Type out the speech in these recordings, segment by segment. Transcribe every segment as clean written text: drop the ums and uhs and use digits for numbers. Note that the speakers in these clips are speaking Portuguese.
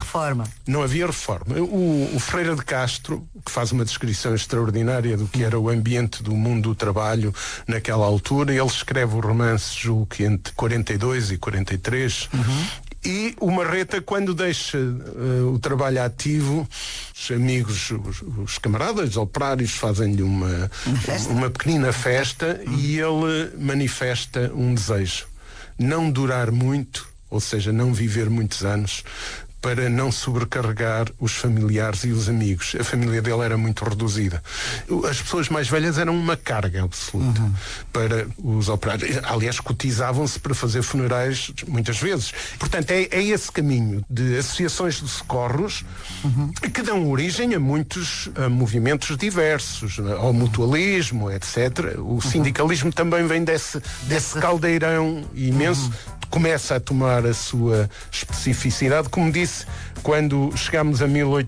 reforma. Não havia reforma. O Ferreira de Castro, que faz uma descrição extraordinária do que era o ambiente do mundo do trabalho naquela altura, ele escreve o romance, julgo que entre 42 e 43, e o Marreta, quando deixa o trabalho ativo, os amigos, os camaradas, os operários, fazem-lhe uma pequenina festa e ele manifesta um desejo: não durar muito, ou seja, não viver muitos anos, para não sobrecarregar os familiares e os amigos. A família dele era muito reduzida. As pessoas mais velhas eram uma carga absoluta para os operários. Aliás, cotizavam-se para fazer funerais muitas vezes. Portanto, é esse caminho de associações de socorros que dão origem a muitos movimentos diversos, ao mutualismo, etc. O sindicalismo também vem desse caldeirão imenso. Começa a tomar a sua especificidade. Como disse, quando chegámos a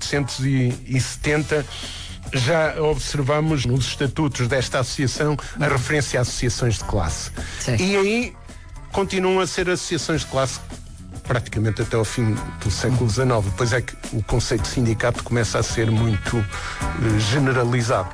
1870, já observamos nos estatutos desta associação a referência a associações de classe. Sim. E aí continuam a ser associações de classe praticamente até ao fim do século XIX. Depois é que o conceito de sindicato começa a ser muito generalizado.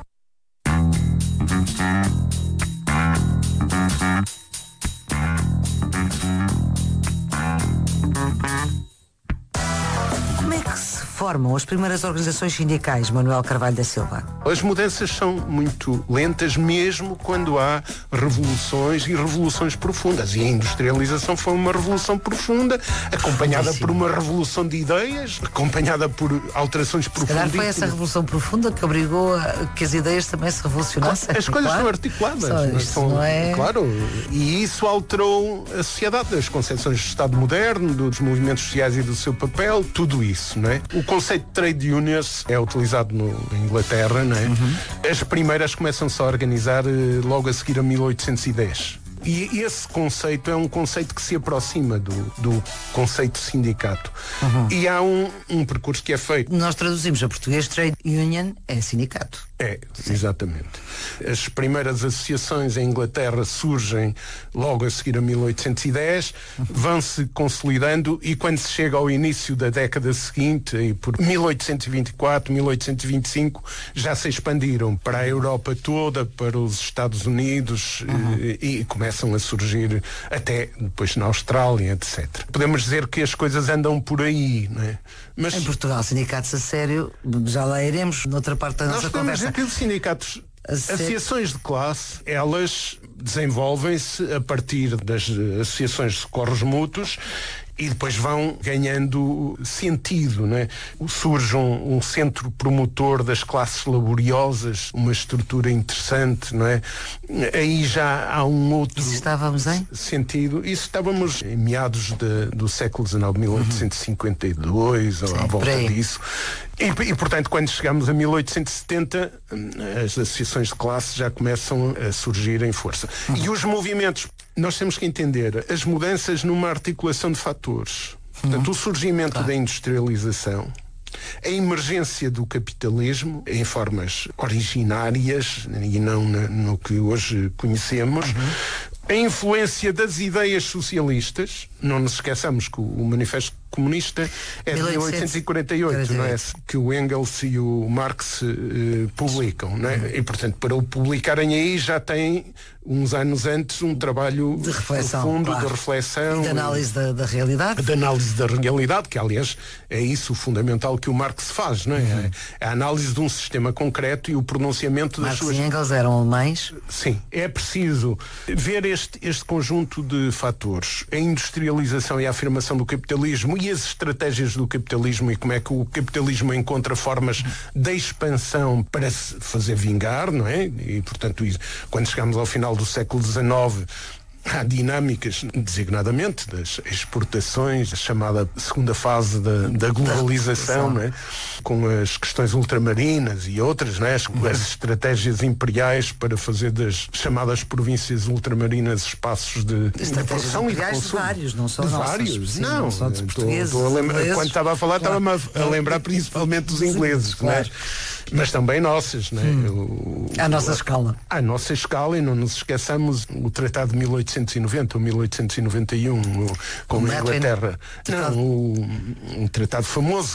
Como é que se formam as primeiras organizações sindicais, Manuel Carvalho da Silva? As mudanças são muito lentas, mesmo quando há revoluções e revoluções profundas. E a industrialização foi uma revolução profunda, acompanhada por uma revolução de ideias, acompanhada por alterações profundíssimas. Se calhar foi essa revolução profunda que obrigou a que as ideias também se revolucionassem. As coisas são articuladas. Não é? Claro, e isso alterou a sociedade, as concepções do Estado moderno, dos movimentos sociais e do seu papel, tudo isso, não é? O conceito de trade unions é utilizado na Inglaterra, não é? As primeiras começam-se a organizar logo a seguir a 1810. E esse conceito é um conceito que se aproxima do conceito de sindicato. E há um percurso que é feito. Nós traduzimos a português, trade union é sindicato. É, exatamente. As primeiras associações em Inglaterra surgem logo a seguir a 1810, vão-se consolidando e quando se chega ao início da década seguinte, e por 1824, 1825, já se expandiram para a Europa toda, para os Estados Unidos e começam a surgir até depois na Austrália, etc. Podemos dizer que as coisas andam por aí, não é? Mas em Portugal, sindicatos a sério, já lá iremos noutra parte da nossa conversa. Aqueles sindicatos, associações de classe, elas desenvolvem-se a partir das associações de socorros mútuos e depois vão ganhando sentido, não é? Surge um centro promotor das classes laboriosas, uma estrutura interessante, não é? Aí já há um outro sentido. Isso estávamos em meados do século XIX, 1852, ou à volta disso. E, portanto, quando chegamos a 1870, as associações de classe já começam a surgir em força. E os movimentos, nós temos que entender as mudanças numa articulação de fatores. Portanto, o surgimento da industrialização, a emergência do capitalismo em formas originárias e não no que hoje conhecemos, a influência das ideias socialistas. Não nos esqueçamos que o Manifesto Comunista é de 1848, não é? Que o Engels e o Marx publicam, não é? E, portanto, para o publicarem aí já têm uns anos antes um trabalho de reflexão, profundo, de reflexão. De análise da realidade. De análise da realidade, que aliás é isso o fundamental que o Marx faz, não é? A análise de um sistema concreto e o pronunciamento das suas... Marx e Engels eram alemães? Sim, é preciso ver este conjunto de fatores, a industrialização e a afirmação do capitalismo e as estratégias do capitalismo e como é que o capitalismo encontra formas de expansão para se fazer vingar, não é? E, portanto, quando chegamos ao final do século XIX, há dinâmicas, designadamente, das exportações, a chamada segunda fase da globalização, não é? Com as questões ultramarinas e outras, não é? As estratégias imperiais para fazer das chamadas províncias ultramarinas espaços de produção e de consumo. Vários, não só de nossos, vários, sim, não só dos portugueses. Quando estava a falar, estava-me a lembrar principalmente dos ingleses, claro. não é? Mas também nossas, não é? À nossa escala. À nossa escala, e não nos esqueçamos o Tratado de 1890 ou 1891 com a Inglaterra. Não, um tratado famoso